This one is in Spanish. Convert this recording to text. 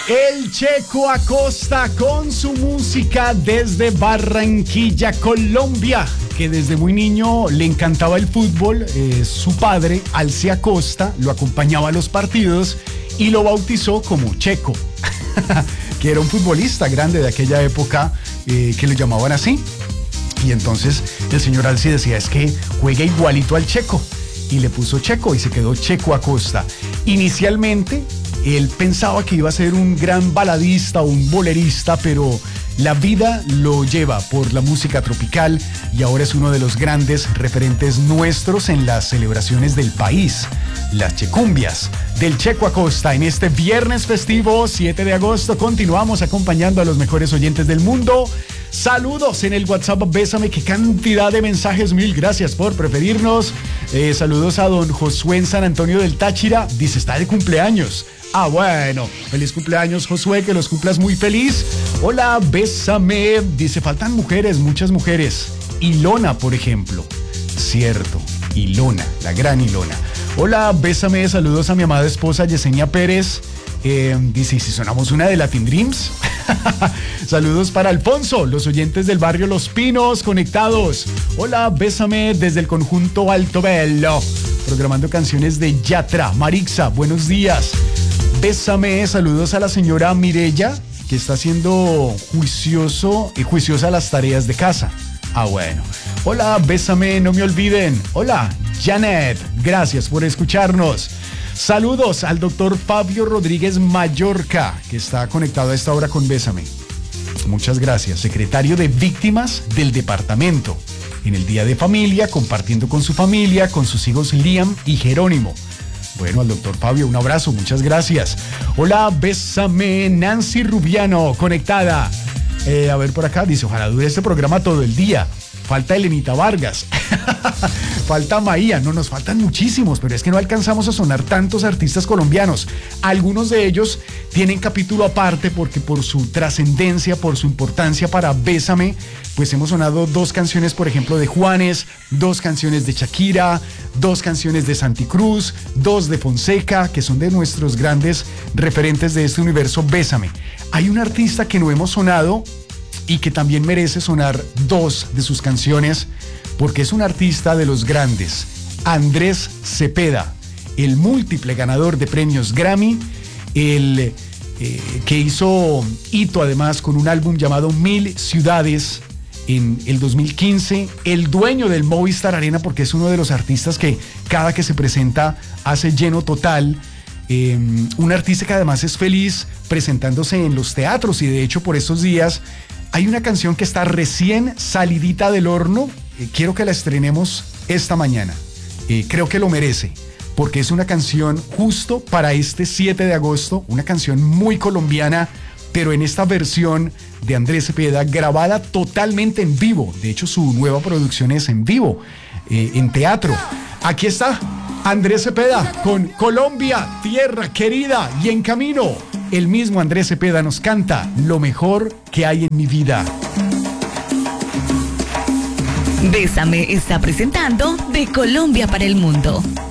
El Checo Acosta con su música desde Barranquilla, Colombia, que desde muy niño le encantaba el fútbol. Su padre, Alce Acosta, lo acompañaba a los partidos y lo bautizó como Checo, que era un futbolista grande de aquella época, que lo llamaban así. Y entonces el señor Alce decía, es que juega igualito al Checo, y le puso Checo y se quedó Checo Acosta. Inicialmente él pensaba que iba a ser un gran baladista o un bolerista, pero la vida lo lleva por la música tropical y ahora es uno de los grandes referentes nuestros en las celebraciones del país, las checumbias del Checo Acosta. En este viernes festivo, 7 de agosto, continuamos acompañando a los mejores oyentes del mundo. Saludos en el WhatsApp Bésame, qué cantidad de mensajes, mil gracias por preferirnos. Saludos a don Josué en San Antonio del Táchira, dice está de cumpleaños. Ah, bueno, feliz cumpleaños Josué, que los cumplas muy feliz. Hola, Bésame, dice faltan mujeres, muchas mujeres. Ilona, por ejemplo, cierto, Ilona, la gran Ilona. Hola, Bésame, saludos a mi amada esposa Yesenia Pérez. Dice, ¿y si sonamos una de Latin Dreams? Saludos para Alfonso, los oyentes del barrio Los Pinos conectados. Hola, Bésame desde el conjunto Alto Bello, programando canciones de Yatra. Marixa, buenos días. Bésame, saludos a la señora Mirella, que está siendo juiciosa las tareas de casa. Ah, bueno. Hola, Bésame, no me olviden. Hola, Janet, gracias por escucharnos. Saludos al doctor Fabio Rodríguez Mallorca, que está conectado a esta hora con Bésame. Muchas gracias. Secretario de Víctimas del departamento. En el Día de Familia, compartiendo con su familia, con sus hijos Liam y Jerónimo. Bueno, al doctor Fabio, un abrazo, muchas gracias. Hola, Bésame, Nancy Rubiano, conectada. A ver por acá, dice, ojalá dure este programa todo el día. Falta Elenita Vargas. Falta Maía. No, nos faltan muchísimos, pero es que no alcanzamos a sonar tantos artistas colombianos. Algunos de ellos tienen capítulo aparte porque por su trascendencia, por su importancia para Bésame, pues hemos sonado 2 canciones, por ejemplo, de Juanes, 2 canciones de Shakira, 2 canciones de Santi Cruz, 2 de Fonseca, que son de nuestros grandes referentes de este universo Bésame. Hay un artista que no hemos sonado y que también merece sonar 2 de sus canciones, porque es un artista de los grandes, Andrés Cepeda, el múltiple ganador de premios Grammy, el que hizo hito además con un álbum llamado 1000 Ciudades en el 2015, el dueño del Movistar Arena, porque es uno de los artistas que cada que se presenta hace lleno total. Un artista que además es feliz presentándose en los teatros, y de hecho por estos días hay una canción que está recién salidita del horno. Quiero que la estrenemos esta mañana. Creo que lo merece, porque es una canción justo para este 7 de agosto, una canción muy colombiana, pero en esta versión de Andrés Cepeda, grabada totalmente en vivo. De hecho, su nueva producción es en vivo, en teatro. Aquí está Andrés Cepeda con Colombia, tierra querida, y en camino. El mismo Andrés Cepeda nos canta Lo mejor que hay en mi vida. Bésame está presentando De Colombia para el Mundo.